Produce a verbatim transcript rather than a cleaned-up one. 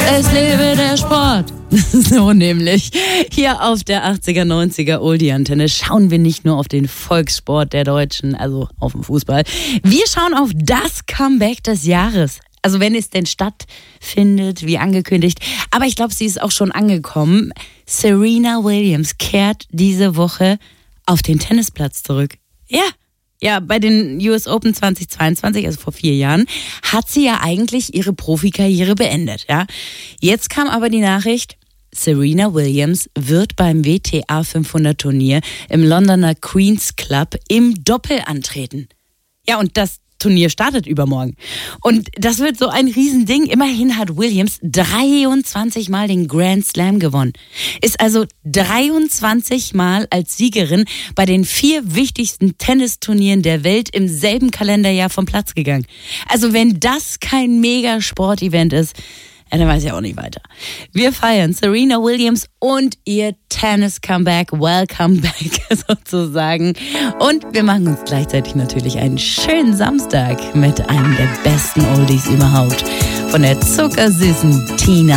Es lebe der Sport. So nämlich. Hier auf der achtziger, neunziger Oldie-Antenne schauen wir nicht nur auf den Volkssport der Deutschen, also auf den Fußball. Wir schauen auf das Comeback des Jahres. Also wenn es denn stattfindet, wie angekündigt. Aber ich glaube, sie ist auch schon angekommen. Serena Williams kehrt diese Woche auf den Tennisplatz zurück. Ja. Ja, bei den U S Open zweitausendzweiundzwanzig, also vor vier Jahren, hat sie ja eigentlich ihre Profikarriere beendet. Ja. Jetzt kam aber die Nachricht, Serena Williams wird beim W T A fünfhundert Turnier im Londoner Queen's Club im Doppel antreten. Ja, und das Turnier startet übermorgen. Und das wird so ein Riesending. Immerhin hat Williams dreiundzwanzig Mal den Grand Slam gewonnen. Ist also dreiundzwanzig Mal als Siegerin bei den vier wichtigsten Tennisturnieren der Welt im selben Kalenderjahr vom Platz gegangen. Also wenn das kein Mega-Sportevent ist, ja, dann weiß ich auch nicht weiter. Wir feiern Serena Williams und ihr Tennis-Comeback, Welcome back sozusagen. Und wir machen uns gleichzeitig natürlich einen schönen Samstag mit einem der besten Oldies überhaupt. Von der zuckersüßen Tina